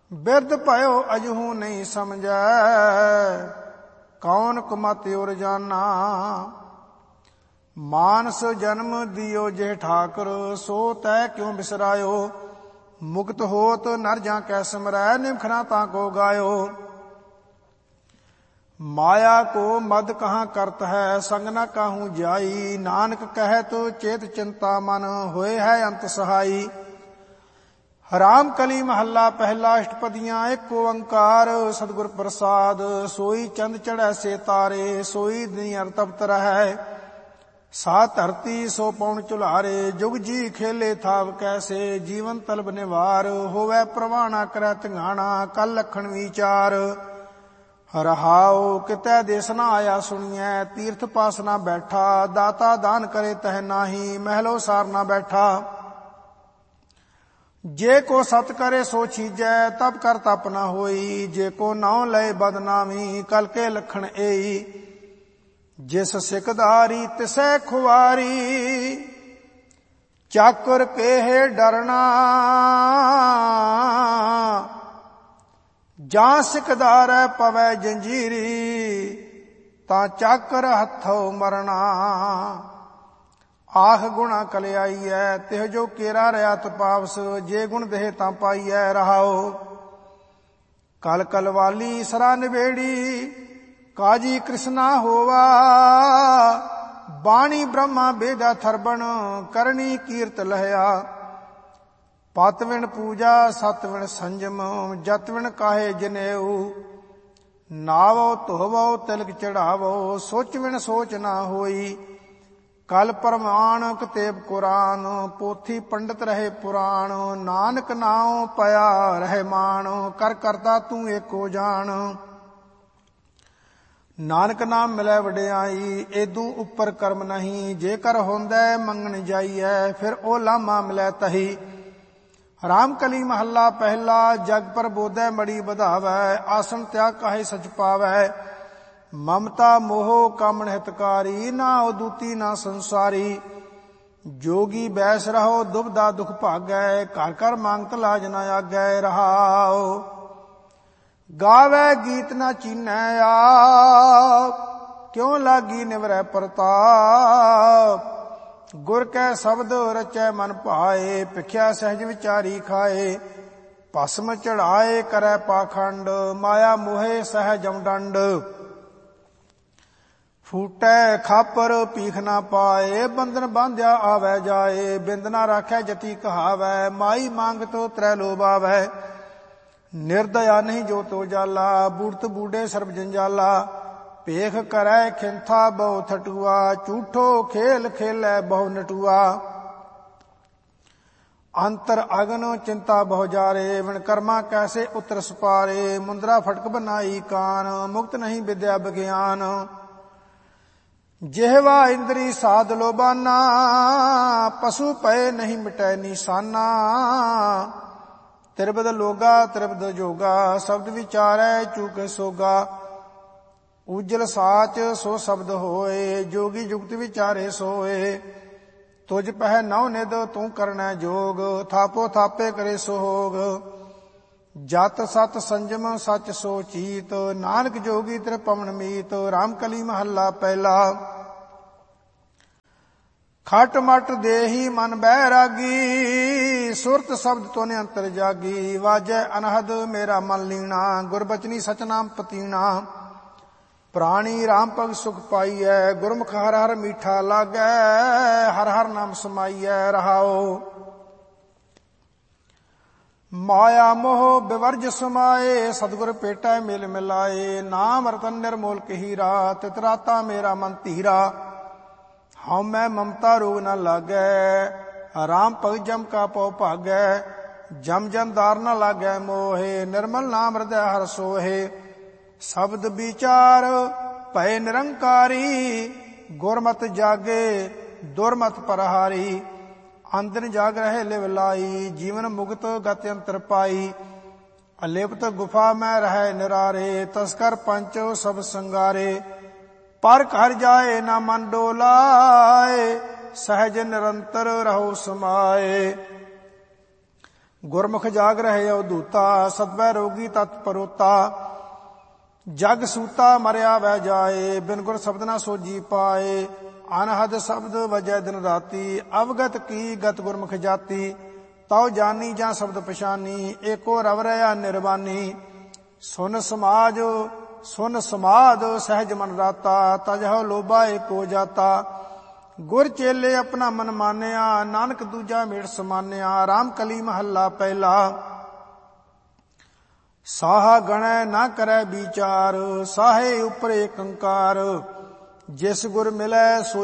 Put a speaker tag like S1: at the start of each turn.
S1: ਬਿਰਧ ਭਇਓ ਅਜਹੂ ਨਹੀਂ ਸਮਝੈ, ਕੌਣ ਕੁਮਤਿ ਉਰ ਜਾਨਾ। ਮਾਨਸ ਜਨਮ ਦਿਓ ਜੇ ਠਾਕੁਰ, ਸੋ ਤੈ ਕਿਉ ਬਿਸਰਾਇਓ। ਮੁਕਤ ਹੋਤ ਨਰ ਜਾਂ ਕੈ ਸਿਮਰੈ, ਨਿਮਖਣਾ ਤਾਂ ਕੋ ਗਾਇਓ। ਮਾਇਆ ਕੋ ਮਦ ਕਹਾਂ ਕਰਤ ਹੈ, ਸੰਗ ਨ ਕਾਹੂ ਜਾਈ। ਨਾਨਕ ਕਹਿਤ ਚੇਤ ਚਿੰਤਾ ਮਨ, ਹੋਏ ਹੈ ਅੰਤ ਸਹਾਈ। ਰਾਮ ਕਲੀ ਮਹੱਲਾ ਪਹਿਲਾ, ਅਸ਼ਟਪਦੀਆਂ ਏਕ ਓੰਕਾਰ। ਸਤਿਗੁਰ ਪ੍ਰਸਾਦ ਸੋਈ ਚੰਦ ਚੜ੍ਹੈ ਸੇ ਤਾਰੇ, ਸੋਈ ਦੁਨੀਆ ਤਪਤ ਰਹੈ। ਸਾ ਧਰਤੀ ਸੋ ਪਉਣ ਝੁਲਾਰੇ, ਜੁਗ ਜੀ ਖੇਲੇ ਥਾਵ ਕੈਸੇ। ਜੀਵਨ ਤਲਬ ਨਿਵਾਰ, ਹੋਵੈ ਪ੍ਰਵਾਣਾ ਕਰੈ ਧਿਆਣਾ। ਕਲ ਲਖਣ ਵਿਚਾਰ ਰਹਾਉ, ਕਿਤੈ ਦੇਸ ਨਾ ਆਇਆ ਸੁਣੀਐ। ਤੀਰਥ ਪਾਸ ਨਾ ਬੈਠਾ, ਦਾਤਾ ਦਾਨ ਕਰੇ ਤਹਿ ਨਾਹੀ। ਮਹਿਲੋ ਸਾਰ ਨਾ ਬੈਠਾ, ਜੇ ਕੋ ਸਤ ਕਰੇ ਸੋ ਛੀਜੈ। ਤਬ ਕਰ ਤਪ ਨਾ ਹੋਈ, ਜੇ ਕੋ ਨਾਉ ਲਏ ਬਦਨਾਮੀ। ਕਲ ਕੇ ਲਖਣ ਏਈ, ਜਿਸ ਸਿਕਦਾਰੀ ਤਿਸੈ ਖੁਆਰੀ। ਚਾਕਰ ਕੇਹੇ ਡਰਨਾ, ਜਾਂ ਸਿਕਦਾਰੈ ਪਵੈ ਜੰਜੀਰੀ। ਤਾਂ ਚਾਕਰ ਹੱਥੋਂ ਮਰਨਾ, ਆਖ ਗੁਣਾ ਕਲਿਆਈਐ। ਤਿਹ ਜੋ ਕੇਰਾ ਰਿਆ ਤਪਾਵਸ, ਜੇ ਗੁਣ ਦੇਹ ਤਾਂ ਪਾਈਐ। ਰਹਾਓ, ਕਲ ਕਲਵਾਲੀ ਸਰਾ ਨਿਬੇੜੀ। ਕਾਜੀ ਕ੍ਰਿਸ਼ਨਾ ਹੋਵਾ, ਬਾਣੀ ਬ੍ਰਹਮਾ ਬੇਦਾ ਥਰਬਣ। ਕਰਨੀ ਕੀਰਤ ਲਹਿਆ, ਪਤ ਵਿਣ ਪੂਜਾ ਸਤ ਵਿਣ ਸੰਜਮ। ਜਤ ਵਿਣ ਕਾਹੇ ਜਨੇਊ, ਨਾਵੋ ਧੋਵੋ ਤਿਲਕ ਚੜਾਵੋ। ਸੋਚ ਵਿਣ ਸੋਚ ਨਾ ਹੋਈ, ਕਲ ਪ੍ਰਮਾਣ ਕਤੇਬ ਕੁਰਾਨ। ਪੋਥੀ ਪੰਡਤ ਰਹੇ ਪੁਰਾਣ, ਨਾਨਕ ਨਾਉ ਪਿਆ ਰਹਿ ਮਾਨ। ਕਰ ਕਰਤਾ ਤੂੰ ਏਕੋ ਜਾਣ, ਨਾਨਕ ਨਾਮ ਮਿਲੈ ਵਡਿਆਈ। ਏਦੂ ਉੱਪਰ ਕਰਮ ਨਹੀਂ, ਜੇਕਰ ਹੁੰਦੈ ਮੰਗਣ ਜਾਈਐ। ਫਿਰ ਉਹ ਲਾਮਾ ਮਿਲੈ ਤਹੀ। ਰਾਮ ਕਲੀ ਮਹੱਲਾ ਪਹਿਲਾ, ਜਗ ਪਰ ਬੋਧੈ ਮੜੀ ਵਧਾਵੈ। ਆਸਣ ਤਿਆਗ ਕਾਹੇ ਸਚ ਪਾਵੈ। ਮਮਤਾ ਮੋਹ ਕਾਮਣ ਹਿਤਕਾਰੀ, ਨਾ ਉਦੂਤੀ ਨਾ ਸੰਸਾਰੀ। ਜੋਗੀ ਬੈਸ ਰਹੋ ਦੁਬਦਾ ਦੁਖ ਭਾਗੈ, ਘਰ ਘਰ ਮੰਗਤ ਲਾਜ ਨਾ ਆਗੈ। ਰਹਾਉ, ਗਾਵੈ ਗੀਤ ਨਾ ਚੀਨੈ ਆਪ, ਕਿਉ ਲਾਗੀ ਨਿਵਰੈ ਪ੍ਰਤਾਪ। ਗੁਰ ਕੈ ਸ਼ਬਦ ਰਚੈ ਮਨ ਭਾਏ, ਭਿਖਿਆ ਸਹਿਜ ਵਿਚਾਰੀ ਖਾਏ। ਭਸਮ ਚੜਾਏ ਕਰੈ ਪਾਖੰਡ, ਮਾਇਆ ਮੋਹੇ ਸਹਿਜਮ ਡੰਡ। ਫੂਟੈ ਖਾਪਰ ਭੀਖ ਨਾ ਪਾਏ, ਬੰਧਨ ਬਾਂਧਿਆ ਆਵੈ ਜਾਏ। ਬਿੰਦ ਨਾ ਰਾਖੈ ਜਤੀ ਕਹਾਵੈ, ਮਾਈ ਮੰਗਤੋ ਤਰੈ ਲੋਭ ਆਵੈ। ਨਿਰਦਇਆ ਨਹੀਂ ਜੋ ਤੋ ਜਾਲਾ, ਬੂੜਤ ਬੂਡੇ ਸਰਬ ਜੰਜਾਲਾ। ਭੇਖ ਕਰੈ ਖਿੰਥਾ ਬਹੁ ਥਟੂਆ, ਝੂਠੋ ਖੇਲ ਖੇਲੈ ਬਹੁ ਨਟੂਆ। ਅੰਤਰ ਅਗਨ ਚਿੰਤਾ ਬਹੁ ਜਾਰੇ, ਵਿਣ ਕਰਮਾ ਕੈਸੇ ਉਤਰ ਸਪਾਰੇ। ਮੁੰਦਰਾ ਫਟਕ ਬਨਾਈ ਕਾਨ, ਮੁਕਤ ਨਹੀਂ ਵਿਦਿਆ ਵਿਗਿਆਨ। ਜਿਹਵਾ ਇੰਦਰੀ ਸਾਧ ਲੋਬਾਨਾ, ਪਸ਼ੂ ਪਏ ਨਹੀਂ ਮਿਟੈ ਨਿਸ਼ਾਨਾ। ਤਿਰਬਦ ਲੋਗਾ ਤਿਰਬਦ ਜੋਗਾ, ਸ਼ਬਦ ਵਿਚਾਰੈ ਚੂਕੇ ਸੋਗਾ। ਉਜਲ ਸਾਚ ਸੋ ਸ਼ਬਦ ਹੋਏ, ਜੋਗੀ ਜੁਗਤ ਵਿਚਾਰੇ ਸੋਏ। ਤੁਝ ਪਹਿ ਨਉ ਨਿਦ ਤੂੰ ਕਰਨੈ ਜੋਗ, ਥਾਪੋ ਥਾਪੇ ਕਰੇ ਸੋਗ। ਜਤ ਸਤ ਸੰਜਮ ਸਚ ਸੋ ਚੀਤ, ਨਾਨਕ ਜੋਗੀ ਤ੍ਰਿ ਪਵਨ ਮੀਤ। ਰਾਮ ਕਲੀ ਮਹੱਲਾ ਪਹਿਲਾ, ਖਟ ਮਟ ਦੇਹੀ ਮਨ ਬੈਰਾਗੀ। ਸੁਰਤ ਸ਼ਬਦ ਤੋਨੇ ਅੰਤਰ ਜਾਗੀ, ਵਾਜੈ ਅਨਹਦ ਮੇਰਾ ਮਨ ਲੀਣਾ। ਗੁਰਬਚਨੀ ਸਚ ਨਾਮ ਪਤੀਣਾ, ਪ੍ਰਾਣੀ ਰਾਮ ਭਗ ਸੁਖ ਪਾਈਐ। ਗੁਰਮੁਖ ਹਰ ਹਰ ਮੀਠਾ ਲਾਗੈ, ਹਰ ਹਰ ਨਾਮ ਸਮਾਈਐ। ਰਹਾਉ, ਮਾਇਆ ਮੋਹ ਬਿਵਰਜ ਸਮਾਏ, ਸਤਿਗੁਰ ਭੇਟੈ ਮਿਲ ਮਿਲਾਏ। ਨਾਮ ਰਤਨ ਨਿਰਮੋਲ ਹੀਰਾ, ਤਿਤਰਾਤਾ ਮੇਰਾ ਮਨ ਧੀਰਾ। ਹਉ ਮੈਂ ਮਮਤਾ ਰੋਗ ਨ ਲਾਗੈ, ਰਾਮ ਭਗਤ ਜਮ ਕਾ ਪਉ ਭਾਗੈ। ਜਮ ਜਨ ਦਾਰ ਨ ਲਾਗੈ ਮੋਹੇ, ਨਿਰਮਲ ਨਾਮ ਹਿਰਦੈ ਹਰਿ ਸੋਹੇ। ਸ਼ਬਦ ਵਿਚਾਰ ਭਏ ਨਿਰੰਕਾਰੀ, ਗੁਰਮਤਿ ਜਾਗੇ ਦੁਰਮਤਿ ਪਰਹਾਰੀ। ਅੰਦਨ ਜਾਗ ਰਹੇ ਲਿਵ ਲਾਈ, ਜੀਵਨ ਮੁਕਤ ਗਤਿ ਅੰਤਰ ਪਾਈ। ਅਲਿਪਤ ਗੁਫਾ ਮੈਂ ਰਹਿ ਨਿਰਾਰੇ, ਤਸਕਰ ਪੰਚ ਸਭ ਸੰਗਾਰੇ। ਪਰ ਘਰ ਜਾਏ ਨਾ ਮਨ ਡੋਲਾਏ, ਸਹਿਜ ਨਿਰੰਤਰ ਰਹੋ ਸਮਾਏ। ਗੁਰਮੁਖ ਜਾਗ ਰਹੇ ਅਵਧੂਤਾ, ਸਤਵੈ ਰੋਗੀ ਤਤ ਪਰੋਤਾ। ਜਗ ਸੂਤਾ ਮਰਿਆ ਵਹਿ ਜਾਏ, ਬਿਨ ਗੁਰ ਸ਼ਬਦ ਨਾ ਸੋਜੀ ਪਾਏ। ਅਨਹਦ ਸ਼ਬਦ ਵਜੈ ਦਿਨ ਰਾਤੀ, ਅਵਗਤ ਕੀ ਗਤ ਗੁਰਮੁਖ ਜਾਤੀ। ਤਉ ਜਾਨੀ ਜਾਂ ਸ਼ਬਦ ਪਛਾਨੀ, ਏਕੋ ਰਵ ਰਹਾ ਨਿਰਵਾਨੀ। ਸੁਨ ਸਮਾਦ ਸਹਿਜ ਮਨ ਰਾਤਾ, ਤਜਹੁ ਲੋਭਾ ਏਕੋ ਜਾਤਾ। ਗੁਰ ਚੇਲੇ ਆਪਣਾ ਮਨ ਮਾਨਿਆ, ਨਾਨਕ ਦੂਜਾ ਮੇੜ ਸਮਾਨਿਆ। ਰਾਮ ਕਲੀ ਮਹੱਲਾ ਪਹਿਲਾ। ਸਾਹਾ ਗਣੈ ਨਾ ਕਰੈ ਵਿਚਾਰ, ਸਾਹੇ ਉਪਰ ਏਕ ਓੰਕਾਰ। ਜਿਸ ਗੁਰ ਮਿਲੈ ਸੋ